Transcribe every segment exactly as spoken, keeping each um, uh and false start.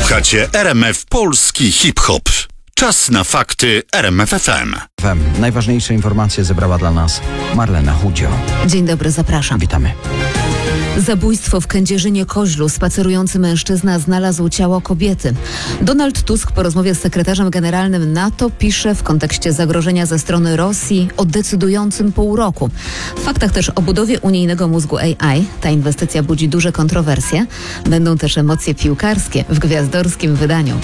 Słuchacie R M F Polski Hip-Hop. Czas na fakty R M F F M. Najważniejsze informacje zebrała dla nas Marlena Chudzio. Dzień dobry, zapraszam. Witamy. Zabójstwo w Kędzierzynie-Koźlu. Spacerujący mężczyzna znalazł ciało kobiety. Donald Tusk po rozmowie z sekretarzem generalnym NATO pisze w kontekście zagrożenia ze strony Rosji o decydującym półroku. W faktach też o budowie unijnego mózgu A I. Ta inwestycja budzi duże kontrowersje. Będą też emocje piłkarskie w gwiazdorskim wydaniu.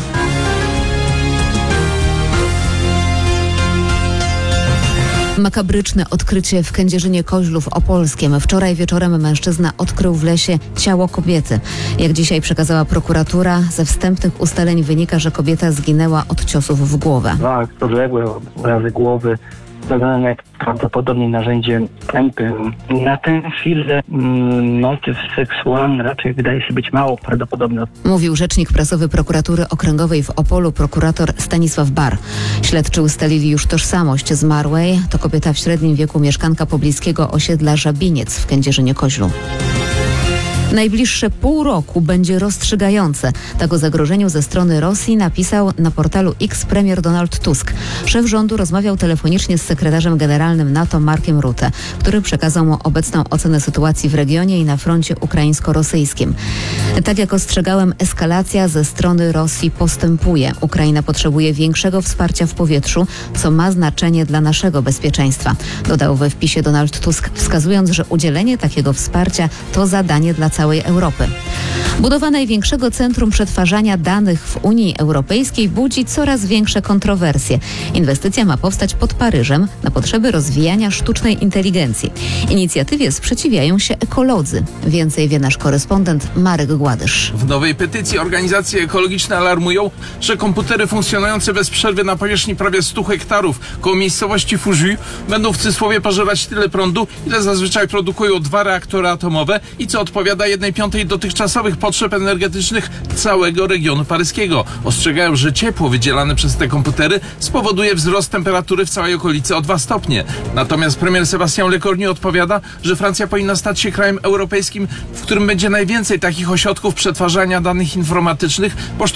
Makabryczne odkrycie w Kędzierzynie-Koźlu w Opolskiem. Wczoraj wieczorem mężczyzna odkrył w lesie ciało kobiety. Jak dzisiaj przekazała prokuratura, ze wstępnych ustaleń wynika, że kobieta zginęła od ciosów w głowę. Dwa podległe urazy głowy, zadane prawdopodobnie narzędzie M P U. Na tę chwilę mm, motyw seksualny raczej wydaje się być mało prawdopodobny. Mówił rzecznik prasowy prokuratury okręgowej w Opolu, prokurator Stanisław Bar. Śledczy ustalili już tożsamość zmarłej. To kobieta w średnim wieku, mieszkanka pobliskiego osiedla Żabiniec w Kędzierzynie-Koźlu. Najbliższe pół roku będzie rozstrzygające. Tak o zagrożeniu ze strony Rosji napisał na portalu X premier Donald Tusk. Szef rządu rozmawiał telefonicznie z sekretarzem generalnym NATO Markiem Rutte, który przekazał mu obecną ocenę sytuacji w regionie i na froncie ukraińsko-rosyjskim. Tak jak ostrzegałem, eskalacja ze strony Rosji postępuje. Ukraina potrzebuje większego wsparcia w powietrzu, co ma znaczenie dla naszego bezpieczeństwa. Dodał we wpisie Donald Tusk, wskazując, że udzielenie takiego wsparcia to zadanie dla całej całej Europy. Budowa największego centrum przetwarzania danych w Unii Europejskiej budzi coraz większe kontrowersje. Inwestycja ma powstać pod Paryżem na potrzeby rozwijania sztucznej inteligencji. Inicjatywie sprzeciwiają się ekolodzy. Więcej wie nasz korespondent Marek Gładysz. W nowej petycji organizacje ekologiczne alarmują, że komputery funkcjonujące bez przerwy na powierzchni prawie stu hektarów koło miejscowości Fougy będą w cudzysłowie pożerać tyle prądu, ile zazwyczaj produkują dwa reaktory atomowe i co odpowiada jednej piątej dotychczasowych potrzeb energetycznych całego regionu paryskiego. Ostrzegają, że ciepło wydzielane przez te komputery spowoduje wzrost temperatury w całej okolicy o dwa stopnie. Natomiast premier Sébastien Lecornu odpowiada, że Francja powinna stać się krajem europejskim, w którym będzie najwięcej takich ośrodków przetwarzania danych informatycznych,